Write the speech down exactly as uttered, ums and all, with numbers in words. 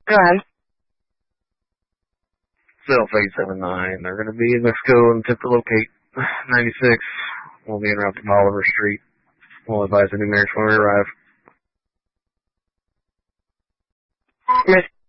Go ahead. Self eight seven nine. They're going to be in Mexico and attempt to locate ninety-six. We'll be en route to Bolivar Street. We'll advise the numerics when we arrive. Miss